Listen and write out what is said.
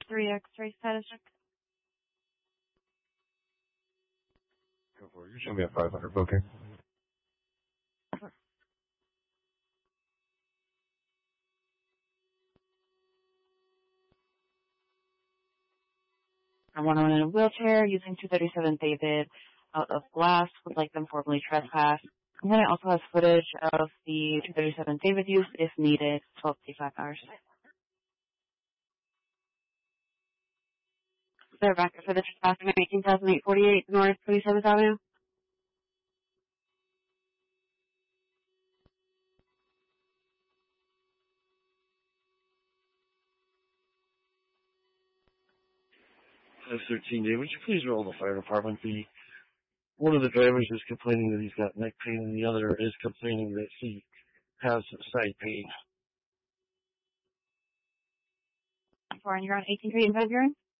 3 X-ray status check. Go for it. You should be at 500 booking. Someone in a wheelchair using 237 David out of glass would like them formally trespass. And then it also has footage of the 237 David use if needed, 12-55 hours. They're back for the trespassing at 18,848 North 27th Avenue. S13, would you please roll the fire department? One of the drivers is complaining that he's got neck pain, and the other is complaining that he has side pain. And you're on 18th Street in Van Buren?